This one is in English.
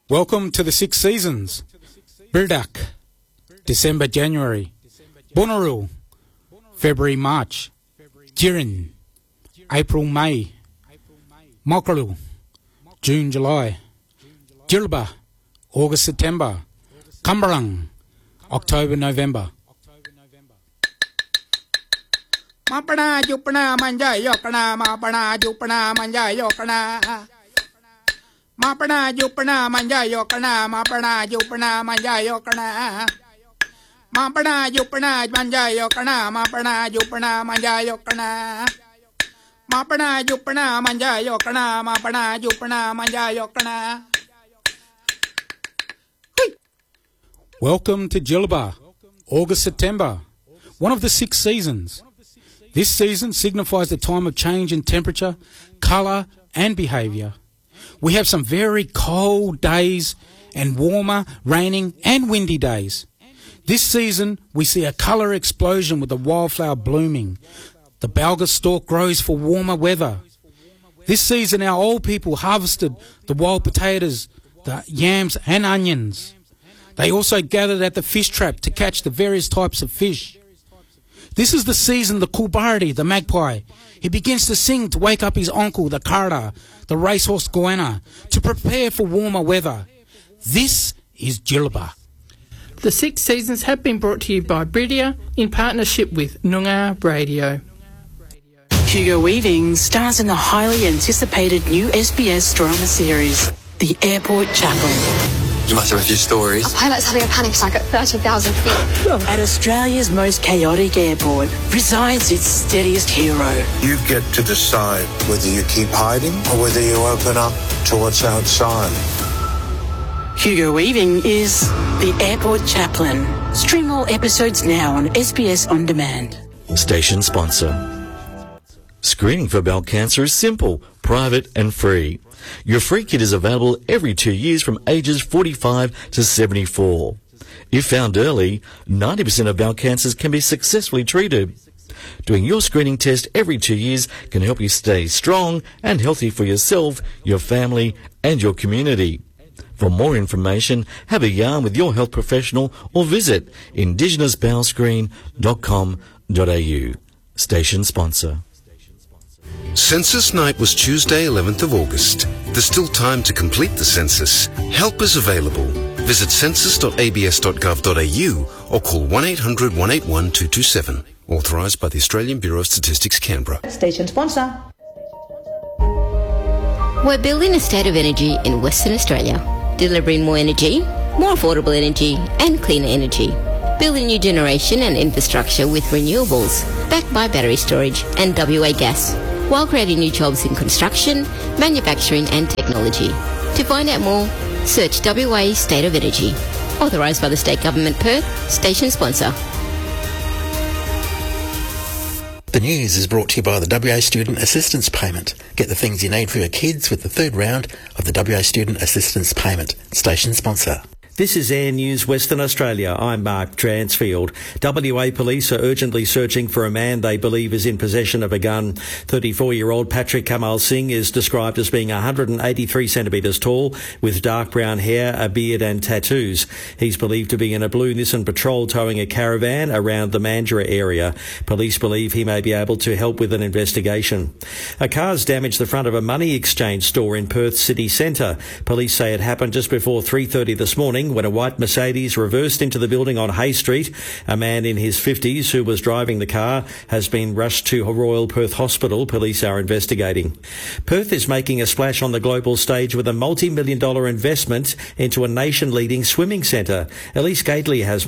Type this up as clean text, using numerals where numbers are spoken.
Welcome to the 6 seasons. Birdak, December, January. Bonnaroo, February, March. Jirin, April, May. Mokalu, June, July. Jilba, August, September. Cumberland, October, November. Mapana jupana manja yokana mapana jupana manja yokana mapana jupana manja yokana mapana jupana manja yokana mapana jupana manja yokana mapana jupana manja yokana mapana jupana manja yokana mapana jupana manja yokana. Welcome to Jilba, August, September, one of the 6 seasons. This season signifies the time of change in temperature, colour and behaviour. We have some very cold days and warmer, raining and windy days. This season we see a colour explosion with the wildflower blooming. The Balga stalk grows for warmer weather. This season our old people harvested the wild potatoes, the yams and onions. They also gathered at the fish trap to catch the various types of fish. This is the season the Kulbardi, the magpie, he begins to sing to wake up his uncle, the Karda, the racehorse Goanna, to prepare for warmer weather. This is Jilba. The 6 seasons have been brought to you by Bridia in partnership with Noongar Radio. Hugo Weaving stars in the highly anticipated new SBS drama series, The Airport Chaplain. You must have a few stories. A pilot's having a panic attack at 30,000 feet. At Australia's most chaotic airport resides its steadiest hero. You get to decide whether you keep hiding or whether you open up to what's outside. Hugo Weaving is The Airport Chaplain. Stream all episodes now on SBS On Demand. Station sponsor. Screening for bowel cancer is simple, private and free. Your free kit is available every 2 years from ages 45 to 74. If found early, 90% of bowel cancers can be successfully treated. Doing your screening test every 2 years can help you stay strong and healthy for yourself, your family and your community. For more information, have a yarn with your health professional or visit indigenousbowelscreen.com.au. Station sponsor. Census night was Tuesday, 11th of August. There's still time to complete the census. Help is available. Visit census.abs.gov.au or call 1-800-181-227. Authorised by the Australian Bureau of Statistics, Canberra. Station sponsor. We're building a state of energy in Western Australia, delivering more energy, more affordable energy and cleaner energy. Building new generation and infrastructure with renewables, backed by battery storage and WA gas, while creating new jobs in construction, manufacturing and technology. To find out more, search WA State of Energy. Authorised by the State Government Perth, station sponsor. The news is brought to you by the WA Student Assistance Payment. Get the things you need for your kids with the 3rd round of the WA Student Assistance Payment. Station sponsor. This is Air News Western Australia. I'm Mark Transfield. WA police are urgently searching for a man they believe is in possession of a gun. 34-year-old Patrick Kamal Singh is described as being 183 centimetres tall, with dark brown hair, a beard and tattoos. He's believed to be in a blue Nissan Patrol towing a caravan around the Mandurah area. Police believe he may be able to help with an investigation. A car's damaged the front of a money exchange store in Perth city centre. Police say it happened just before 3:30 this morning, when a white Mercedes reversed into the building on Hay Street. A man in his 50s who was driving the car has been rushed to Royal Perth Hospital. Police are investigating. Perth is making a splash on the global stage with a multi-million-dollar investment into a nation-leading swimming centre. Elise Gately has